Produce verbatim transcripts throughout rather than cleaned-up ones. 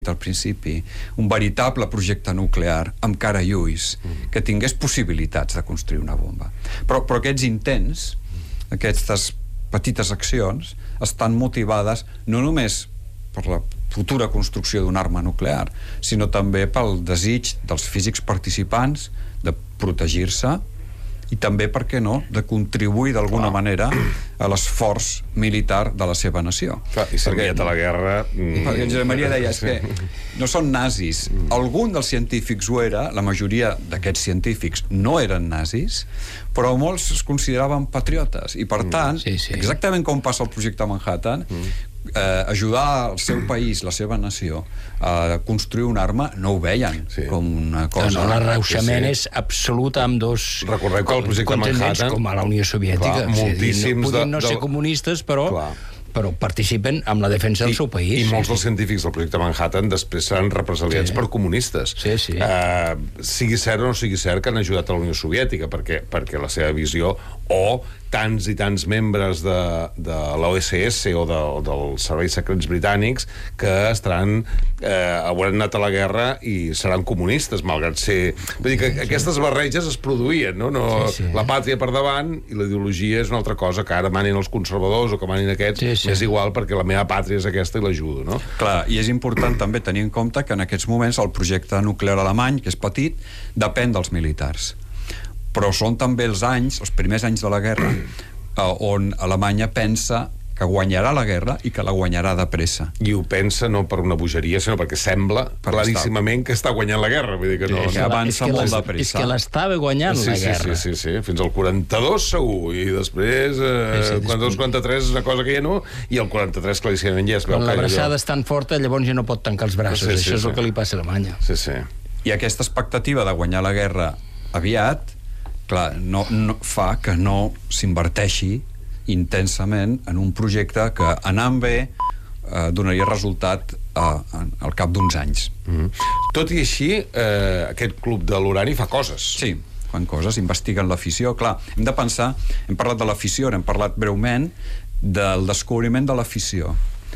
al principi, un veritable projecte nuclear amb cara i ulls, que tingués possibilitats de construir una bomba. Però, però aquests intents, aquestes petites accions, estan motivades no només per la futura construcció d'una arma nuclear, sinó també pel desig dels físics participants de protegir-se i també, per què no, de contribuir d'alguna oh. manera a l'esforç militar de la seva nació. Clar, i s'ha enviat a la guerra... Mm. Perquè Josep Maria deia, és que no són nazis. Mm. Algun dels científics ho era, la majoria d'aquests científics no eren nazis, però molts es consideraven patriotes. I, per tant, mm. sí, sí. exactament com passa el projecte Manhattan, mm. Eh, ajudar el seu país, la seva nació a construir una arma, no ho veien sí. com una cosa... No, no, l'arreuixament sí, sí. és absolut amb dos... Recordeu que el projecte Manhattan... com a la Unió Soviètica. Clar, moltíssims... No, podien no de, ser de... comunistes, però... Clar. però participen amb la defensa del I, seu país. I molts dels científics del projecte Manhattan després seran represaliats sí. per comunistes. Sí, sí. Uh, sigui cert o no sigui cert que han ajudat a la Unió Soviètica, perquè, perquè la seva visió, o tants i tants membres de, de l'O S S o, de, o dels serveis secrets britànics que estaran, eh, hauran anat a la guerra i seran comunistes, malgrat ser... Vull dir que sí. aquestes barreges es produïen, no? no sí, sí. La pàtria per davant i la ideologia és una altra cosa, que ara manin els conservadors o que manin aquests, sí, sí. m'és igual perquè la meva pàtria és aquesta i l'ajudo, no? Clar, i és important també tenir en compte que en aquests moments el projecte nuclear alemany, que és petit, depèn dels militars. Però són també els anys, els primers anys de la guerra, eh, on Alemanya pensa que guanyarà la guerra i que la guanyarà de pressa. I ho pensa no per una bogeria, sinó perquè sembla per claríssimament que està guanyant la guerra. Vull dir que no... Sí, que avança que molt de pressa. És que l'estava guanyant sí, la sí, guerra. Sí, sí, sí, fins al quaranta-dos segur, i després eh, sí, sí, quaranta-dos quaranta-tres és una cosa que ja no, i el quaranta-tres claríssimament ja es veu quan que... Quan l'abraçada allò... és tan forta, llavors ja no pot tancar els braços. Sí, sí, Això és sí. el que li passa a Alemanya. Sí, sí. I aquesta expectativa de guanyar la guerra aviat, clar, no, no, fa que no s'inverteixi intensament en un projecte que, anant bé, eh, donaria resultat eh, al cap d'uns anys. Mm-hmm. Tot i així, eh, aquest club de l'urani fa coses. Sí, fan coses, investiguen la fissió. Clar, hem de pensar, hem parlat de la fissió, hem parlat breument del descobriment de la fissió.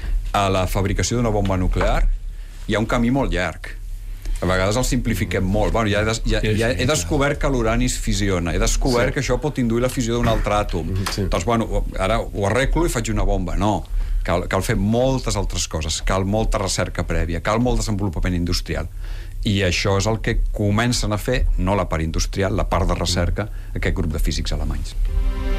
A la fabricació d'una bomba nuclear hi ha un camí molt llarg. A vegades el simplifiquem molt. Bueno, ja, he, des, ja, ja he descobert que l'urani es fisiona, he descobert sí. que això pot induir la fissió d'un altre àtom. Sí. Doncs, bueno, ara ho arreglo i faig una bomba. No, cal, cal fer moltes altres coses, cal molta recerca prèvia, cal molt desenvolupament industrial. I això és el que comencen a fer, no la part industrial, la part de recerca, aquest grup de físics alemanys.